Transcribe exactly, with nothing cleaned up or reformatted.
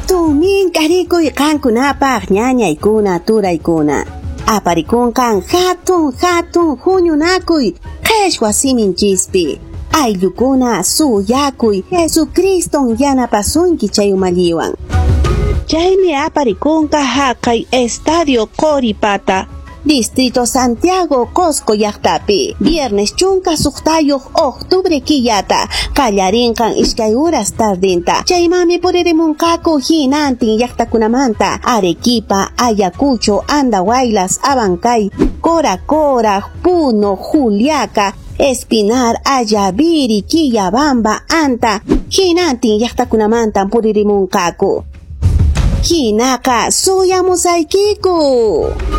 Tumin karikuy kankunapaq ñañaykuna turaykuna. Aparikunkan hatun hatun huñunakuy qhishwa siminchispi. Ayllukuna suyakuy Jesucriston yanapasunki chay umalliwan. Chaymi aparikunka haqay Estadio Coripata, Distrito Santiago Cosco llaqtapi. Viernes chunka suqtayuq octubre killata qallarinqan iskay horas tardinta. Chaymami purimunqaku hinantin llaqtakunamanta Arequipa, Ayacucho, Andahuaylas, Abancay, Cora Cora, Puno, Juliaca, Espinar, Ayaviri, Quillabamba, Anta, hinantin llaqtakunamanta purimunqaku. Hinaka suyamusaykiku.